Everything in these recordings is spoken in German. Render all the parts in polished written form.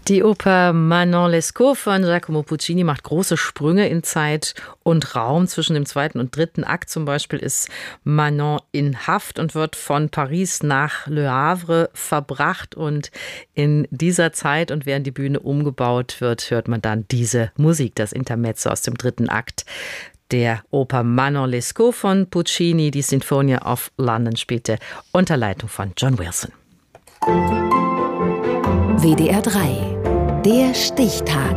Die Oper Manon Lescaut von Giacomo Puccini macht große Sprünge in Zeit und Raum. Zwischen dem zweiten und dritten Akt zum Beispiel ist Manon in Haft und wird von Paris nach Le Havre verbracht. Und in dieser Zeit und während die Bühne umgebaut wird, hört man dann diese Musik, das Intermezzo aus dem dritten Akt der Oper Manon Lescaut von Puccini. Die Sinfonia of London spielte unter Leitung von John Wilson. WDR 3, der Stichtag.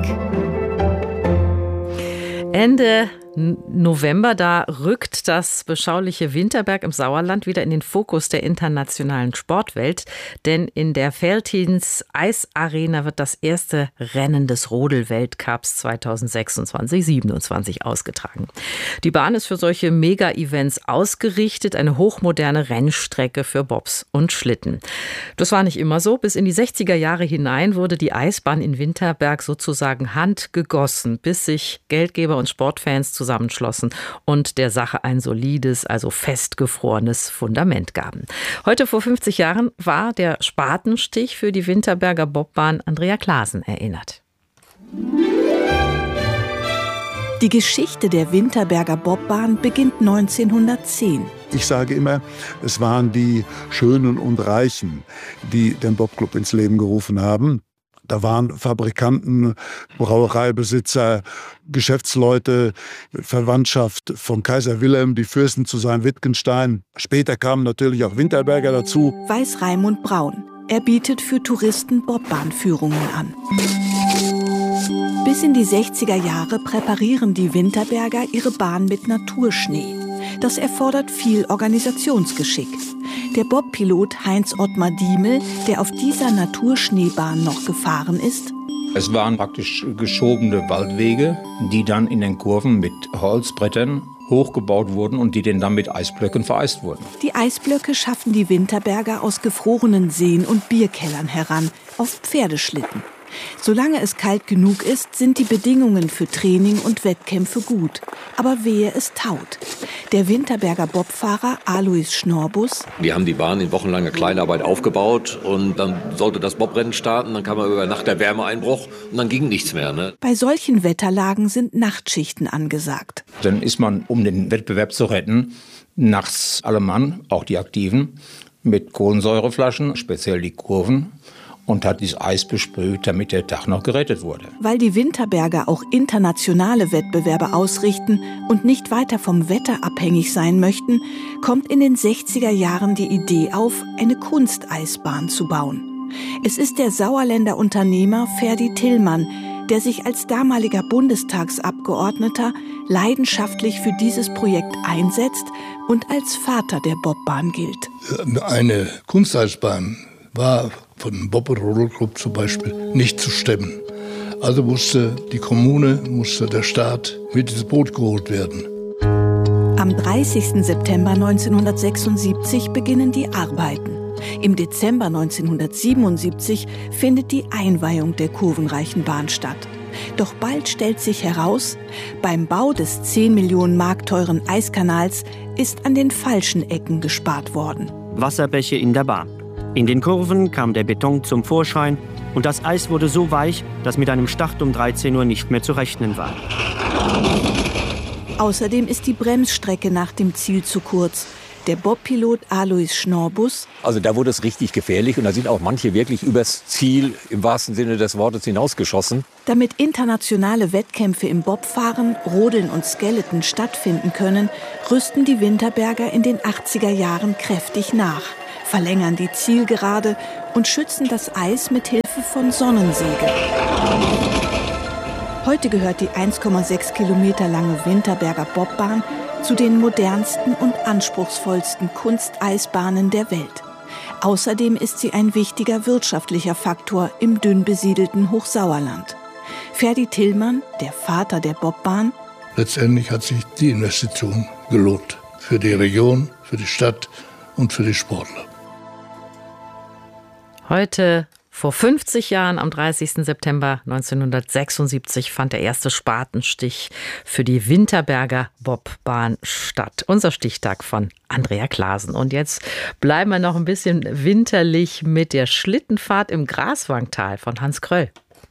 Ende November, da rückt das beschauliche Winterberg im Sauerland wieder in den Fokus der internationalen Sportwelt. Denn in der Veltins Eisarena wird das erste Rennen des Rodel-Weltcups 2026-27 ausgetragen. Die Bahn ist für solche Mega-Events ausgerichtet, eine hochmoderne Rennstrecke für Bobs und Schlitten. Das war nicht immer so. Bis in die 60er Jahre hinein wurde die Eisbahn in Winterberg sozusagen handgegossen, bis sich Geldgeber und Sportfans zusammenschlossen und der Sache ein solides, also festgefrorenes Fundament gaben. Heute vor 50 Jahren war der Spatenstich für die Winterberger Bobbahn. Andrea Klaasen erinnert. Die Geschichte der Winterberger Bobbahn beginnt 1910. Ich sage immer, es waren die Schönen und Reichen, die den Bobclub ins Leben gerufen haben. Da waren Fabrikanten, Brauereibesitzer, Geschäftsleute, Verwandtschaft von Kaiser Wilhelm, die Fürsten zu Sayn-Wittgenstein. Später kamen natürlich auch Winterberger dazu. Weiß Raimund Braun. Er bietet für Touristen Bobbahnführungen an. Bis in die 60er Jahre präparieren die Winterberger ihre Bahn mit Naturschnee. Das erfordert viel Organisationsgeschick. Der Bobpilot Heinz-Ottmar Diemel, der auf dieser Naturschneebahn noch gefahren ist. Es waren praktisch geschobene Waldwege, die dann in den Kurven mit Holzbrettern hochgebaut wurden und die dann mit Eisblöcken vereist wurden. Die Eisblöcke schaffen die Winterberger aus gefrorenen Seen und Bierkellern heran, auf Pferdeschlitten. Solange es kalt genug ist, sind die Bedingungen für Training und Wettkämpfe gut. Aber wehe, es taut. Der Winterberger Bobfahrer Alois Schnorbus: Wir haben die Bahn in wochenlanger Kleinarbeit aufgebaut und dann sollte das Bobrennen starten. Dann kam über Nacht der Wärmeeinbruch und dann ging nichts mehr. Ne? Bei solchen Wetterlagen sind Nachtschichten angesagt. Dann ist man, um den Wettbewerb zu retten, nachts alle Mann, auch die Aktiven, mit Kohlensäureflaschen, speziell die Kurven, und hat dieses Eis besprüht, damit der Tag noch gerettet wurde. Weil die Winterberger auch internationale Wettbewerbe ausrichten und nicht weiter vom Wetter abhängig sein möchten, kommt in den 60er Jahren die Idee auf, eine Kunsteisbahn zu bauen. Es ist der Sauerländer Unternehmer Ferdi Tillmann, der sich als damaliger Bundestagsabgeordneter leidenschaftlich für dieses Projekt einsetzt und als Vater der Bobbahn gilt. Eine Kunsteisbahn war von dem Bob- und Rodel-Club zum Beispiel nicht zu stemmen. Also musste die Kommune, musste der Staat mit ins Boot geholt werden. Am 30. September 1976 beginnen die Arbeiten. Im Dezember 1977 findet die Einweihung der kurvenreichen Bahn statt. Doch bald stellt sich heraus, beim Bau des 10 Millionen Mark teuren Eiskanals ist an den falschen Ecken gespart worden. Wasserbäche in der Bahn. In den Kurven kam der Beton zum Vorschein und das Eis wurde so weich, dass mit einem Start um 13 Uhr nicht mehr zu rechnen war. Außerdem ist die Bremsstrecke nach dem Ziel zu kurz. Der Bobpilot Alois Schnorbus: Also da wurde es richtig gefährlich und da sind auch manche wirklich übers Ziel im wahrsten Sinne des Wortes hinausgeschossen. Damit internationale Wettkämpfe im Bobfahren, Rodeln und Skeleton stattfinden können, rüsten die Winterberger in den 80er Jahren kräftig nach, verlängern die Zielgerade und schützen das Eis mit Hilfe von Sonnensegeln. Heute gehört die 1,6 Kilometer lange Winterberger Bobbahn zu den modernsten und anspruchsvollsten Kunsteisbahnen der Welt. Außerdem ist sie ein wichtiger wirtschaftlicher Faktor im dünn besiedelten Hochsauerland. Ferdi Tillmann, der Vater der Bobbahn: Letztendlich hat sich die Investition gelohnt. Für die Region, für die Stadt und für die Sportler. Heute vor 50 Jahren, am 30. September 1976, fand der erste Spatenstich für die Winterberger Bobbahn statt. Unser Stichtag von Andrea Klaasen. Und jetzt bleiben wir noch ein bisschen winterlich mit der Schlittenfahrt im Graswangtal von Hans Kröll.